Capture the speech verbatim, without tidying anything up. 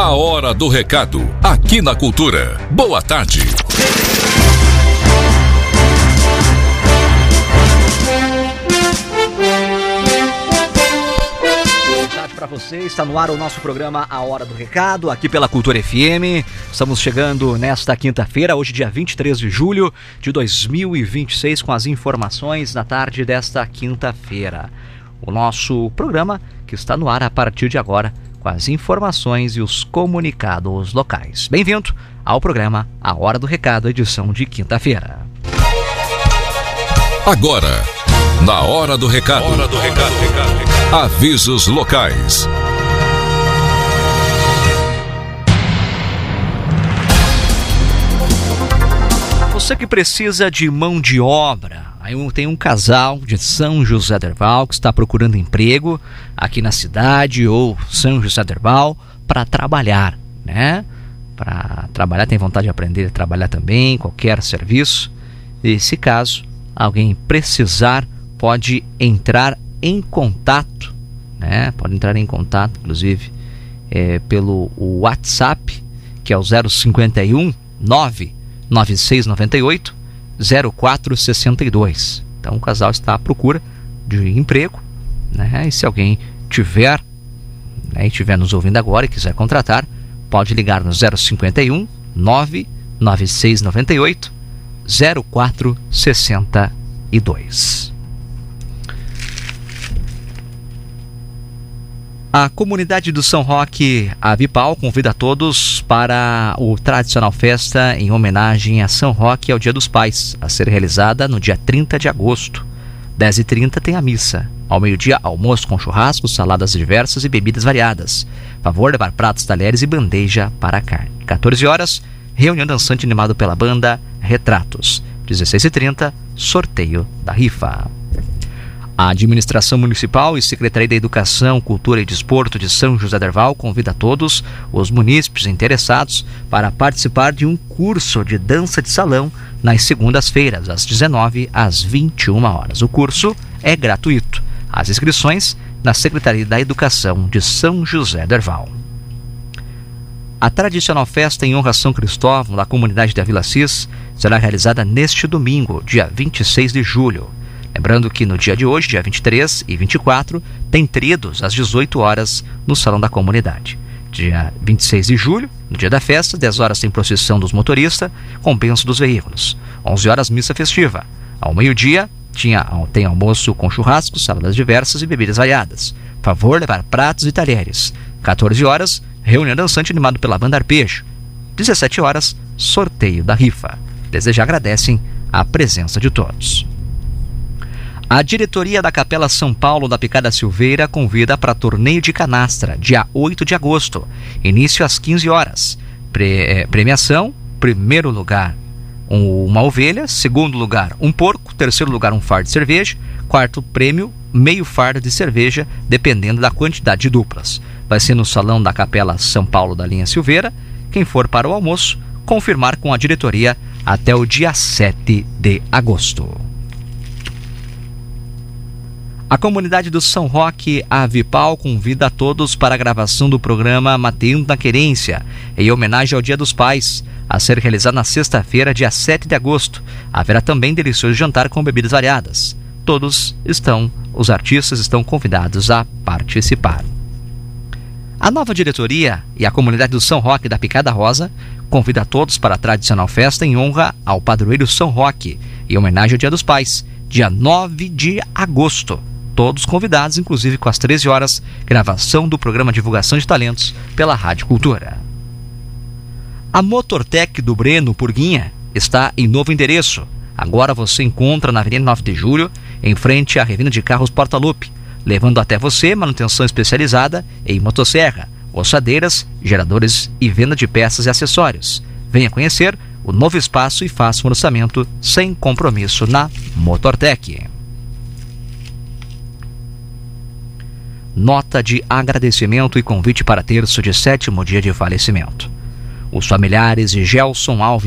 A Hora do Recado, aqui na Cultura. Boa tarde. Para você, está no ar o nosso programa A Hora do Recado, aqui pela Cultura F M. Estamos chegando nesta quinta-feira, hoje dia vinte e três de julho de dois mil e vinte e seis, com as informações da tarde desta quinta-feira. O nosso programa que está no ar a partir de agora, com as informações e os comunicados locais. Bem-vindo ao programa A Hora do Recado, edição de quinta-feira. Agora, na Hora do Recado. Hora do Recado. Avisos locais. Você que precisa de mão de obra, aí tem um casal de São José Derval que está procurando emprego aqui na cidade ou São José Derval para trabalhar, né? Para trabalhar, tem vontade de aprender a trabalhar também, qualquer serviço. Nesse caso, alguém precisar, pode entrar em contato, né? Pode entrar em contato, inclusive, é, pelo WhatsApp, que é o zero cinquenta e um, nove nove seis nove oito, zero quatro seis dois. Então o casal está à procura de emprego, né? E se alguém tiver, né, e estiver nos ouvindo agora e quiser contratar, pode ligar no zero cinquenta e um, nove nove seis nove oito, zero quatro seis dois. A comunidade do São Roque Avipal convida a todos para o tradicional festa em homenagem a São Roque ao Dia dos Pais, a ser realizada no dia trinta de agosto. dez e trinta tem a missa. Ao meio-dia, almoço com churrasco, saladas diversas e bebidas variadas. Favor levar pratos, talheres e bandeja para a carne. quatorze horas, reunião dançante animado pela banda Retratos. dezesseis e trinta, sorteio da rifa. A Administração Municipal e Secretaria da Educação, Cultura e Desporto de São José Derval convida a todos os munícipes interessados para participar de um curso de dança de salão nas segundas-feiras, às dezenove às vinte e uma horas. O curso é gratuito. As inscrições na Secretaria da Educação de São José Derval. A tradicional festa em honra a São Cristóvão da comunidade da Vila Cis será realizada neste domingo, dia vinte e seis de julho. Lembrando que no dia de hoje, dia vinte e três e vinte e quatro, tem tridos às dezoito horas no Salão da Comunidade. Dia vinte e seis de julho, no dia da festa, dez horas tem procissão dos motoristas, com bênção dos veículos. onze horas, missa festiva. Ao meio-dia, tinha, tem almoço com churrasco, saladas diversas e bebidas variadas. Favor levar pratos e talheres. quatorze horas, reunião dançante animado pela banda Arpejo. dezessete horas, sorteio da rifa. Desde já agradecem a presença de todos. A diretoria da Capela São Paulo da Picada Silveira convida para torneio de canastra, dia oito de agosto, início às quinze horas. Pre- premiação, primeiro lugar, um, uma ovelha, segundo lugar, um porco, terceiro lugar, um fardo de cerveja, quarto prêmio, meio fardo de cerveja, dependendo da quantidade de duplas. Vai ser no Salão da Capela São Paulo da linha Silveira. Quem for para o almoço, confirmar com a diretoria até o dia sete de agosto. A comunidade do São Roque Avipal convida a todos para a gravação do programa Mateando na Querência, em homenagem ao Dia dos Pais, a ser realizado na sexta-feira, dia sete de agosto. Haverá também delicioso jantar com bebidas variadas. Todos estão, os artistas estão convidados a participar. A nova diretoria e a comunidade do São Roque da Picada Rosa convida a todos para a tradicional festa em honra ao padroeiro São Roque, em homenagem ao Dia dos Pais, dia nove de agosto. Todos convidados, inclusive com as treze horas, gravação do programa Divulgação de Talentos pela Rádio Cultura. A Motortec do Breno Purguinha está em novo endereço. Agora você encontra na Avenida nove de Julho, em frente à revenda de carros Portalupe, levando até você manutenção especializada em motosserra, ossadeiras, geradores e venda de peças e acessórios. Venha conhecer o novo espaço e faça um orçamento sem compromisso na Motortec. Nota de agradecimento e convite para terço de sétimo dia de falecimento. Os familiares de Gelson Alves